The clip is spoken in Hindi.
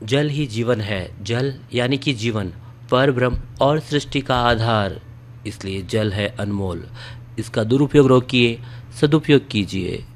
जल ही जीवन है। जल यानी कि जीवन, परब्रह्म और सृष्टि का आधार। इसलिए जल है अनमोल। इसका दुरुपयोग रोकिए, सदुपयोग कीजिए।